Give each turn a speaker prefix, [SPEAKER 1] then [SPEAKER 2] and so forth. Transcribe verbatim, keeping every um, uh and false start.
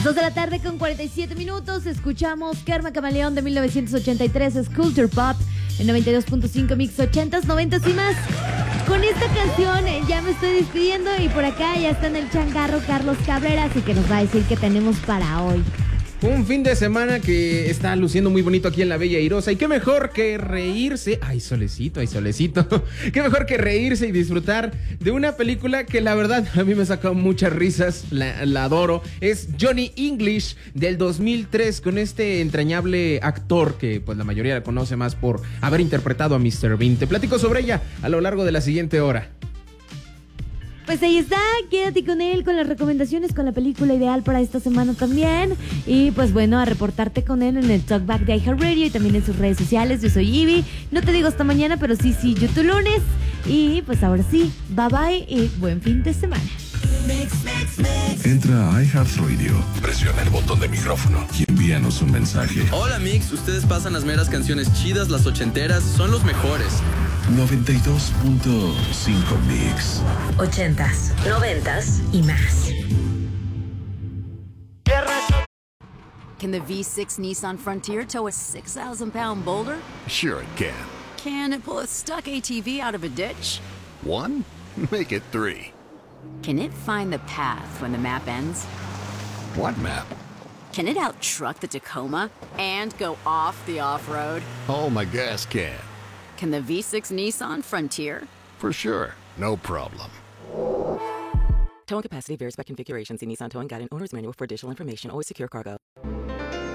[SPEAKER 1] Dos de la tarde con cuarenta y siete minutos. Escuchamos Karma Camaleón de mil novecientos ochenta y tres, Culture Pop en noventa y dos punto cinco Mix ochentas, noventas y más. Con esta canción eh, ya me estoy despidiendo y por acá ya está en el changarro Carlos Cabrera, así que nos va a decir qué tenemos para hoy.
[SPEAKER 2] Un fin de semana que está luciendo muy bonito aquí en la Bella Airosa. Y qué mejor que reírse. Ay, solecito, ay, solecito. Qué mejor que reírse y disfrutar de una película que la verdad a mí me ha sacado muchas risas. La, la adoro. Es Johnny English del dos mil tres, con este entrañable actor que pues la mayoría la conoce más por haber interpretado a míster Bean. Te platico sobre ella a lo largo de la siguiente hora.
[SPEAKER 1] Pues ahí está, quédate con él, con las recomendaciones, con la película ideal para esta semana también. Y pues bueno, a reportarte con él en el Talkback de iHeartRadio y también en sus redes sociales. Yo soy Ivy, no te digo hasta mañana, pero sí, sí, yo tu lunes. Y pues ahora sí, bye bye y buen fin de semana.
[SPEAKER 3] Mix, mix, mix. Entra a iHeartRadio, presiona el botón de micrófono y envíanos un mensaje.
[SPEAKER 4] Hola Mix, ustedes pasan las meras canciones chidas, las ochenteras, son los mejores.
[SPEAKER 3] noventa y dos punto cinco Mix.
[SPEAKER 5] Ochentas, noventas y más.
[SPEAKER 6] Can the V six Nissan Frontier tow a six thousand pound boulder?
[SPEAKER 7] Sure it can.
[SPEAKER 6] Can it pull a stuck A T V out of a ditch?
[SPEAKER 7] One? Make it three.
[SPEAKER 6] Can it find the path when the map ends?
[SPEAKER 7] What map?
[SPEAKER 6] Can it outtruck the Tacoma and go off the off-road?
[SPEAKER 7] Oh, my gas can.
[SPEAKER 6] Can the V six Nissan Frontier?
[SPEAKER 7] For sure. No problem.
[SPEAKER 8] Towing capacity varies by configuration. See Nissan Towing Guide and Owner's Manual for additional information. Always secure cargo.